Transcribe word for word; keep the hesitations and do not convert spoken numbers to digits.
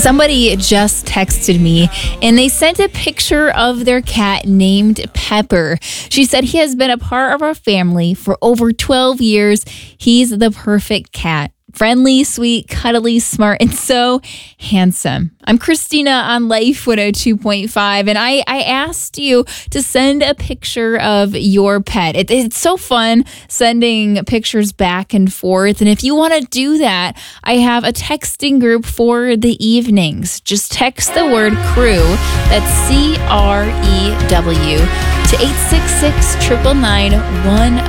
Somebody just texted me and they sent a picture of their cat named Pepper. She said he has been a part of our family for over twelve years. He's the perfect cat. Friendly, sweet, cuddly, smart, and so handsome. I'm Christina on Life one oh two point five, and I, I asked you to send a picture of your pet. It, it's so fun sending pictures back and forth, and if you want to do that, I have a texting group for the evenings. Just text the word crew, that's C R E W, to eight six six, nine nine nine, one